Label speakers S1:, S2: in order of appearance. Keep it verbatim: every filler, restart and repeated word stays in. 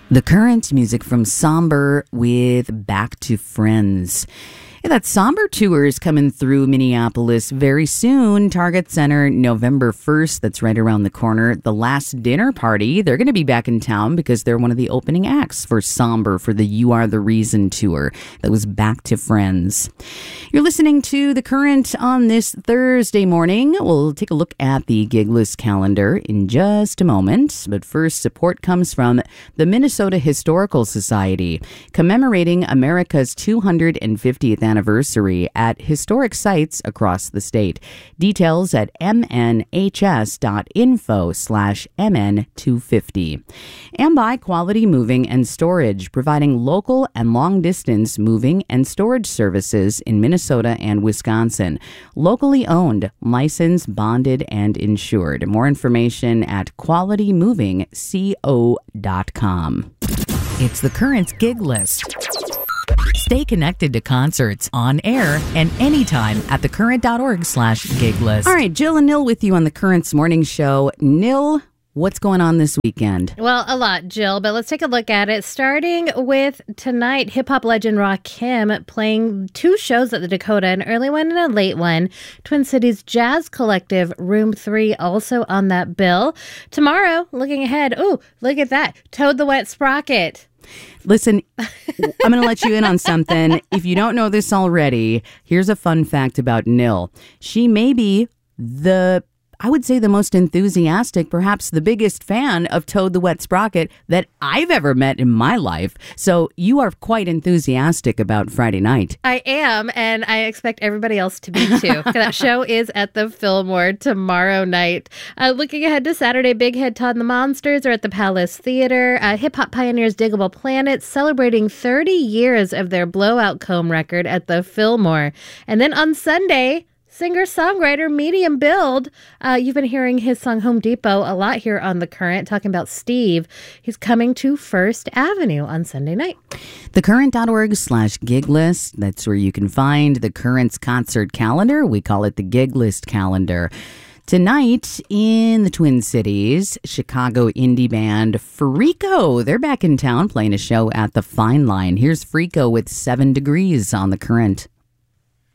S1: The Current, music from Somber with Back to Friends. Yeah, that Somber tour is coming through Minneapolis very soon. Target Center, November first. That's right around the corner. The Last Dinner Party, they're going to be back in town because they're one of the opening acts for Somber for the You Are the Reason tour. That was Back to Friends. You're listening to The Current on this Thursday morning. We'll take a look at the gig list calendar in just a moment. But first, support comes from the Minnesota Historical Society, commemorating America's two hundred fiftieth anniversary at historic sites across the state. Details at mnhs.info slash mn250. And by Quality Moving and Storage, providing local and long-distance moving and storage services in Minnesota and Wisconsin. Locally owned, licensed, bonded, and insured. More information at quality moving co dot com. It's the Current gig list. Stay connected to concerts on air and anytime at thecurrent.org slash gig list. All right, Jill and Nil with you on the Current's morning show. Nil, what's going on this weekend?
S2: Well, a lot, Jill, but let's take a look at it. Starting with tonight, hip-hop legend Rakim playing two shows at the Dakota, an early one and a late one. Twin Cities Jazz Collective, Room three, also on that bill. Tomorrow, looking ahead, ooh, look at that, Toad the Wet Sprocket.
S1: Listen, I'm going to let you in on something. If you don't know this already, here's a fun fact about Nil. She may be the, I would say, the most enthusiastic, perhaps the biggest fan of Toad the Wet Sprocket that I've ever met in my life. So you are quite enthusiastic about Friday night.
S2: I am, and I expect everybody else to be too. That show is at the Fillmore tomorrow night. Uh, looking ahead to Saturday, Big Head Todd and the Monsters are at the Palace Theater. Uh, Hip Hop Pioneers Diggable Planet celebrating thirty years of their Blowout Comb record at the Fillmore. And then on Sunday, singer-songwriter Medium Build. Uh, you've been hearing his song Home Depot a lot here on The Current, talking about Steve. He's coming to First Avenue on Sunday night.
S1: Thecurrent.org slash gig list. That's where you can find The Current's concert calendar. We call it the gig list calendar. Tonight in the Twin Cities, Chicago indie band Freako. They're back in town playing a show at the Fine Line. Here's Freako with Seven Degrees on The Current.